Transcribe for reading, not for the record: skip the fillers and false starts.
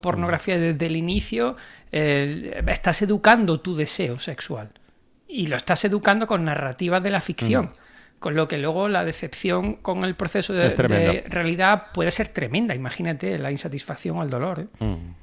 pornografía desde el inicio, estás educando tu deseo sexual. Y lo estás educando con narrativas de la ficción. Con lo que luego la decepción con el proceso de realidad puede ser tremenda. Imagínate la insatisfacción o el dolor.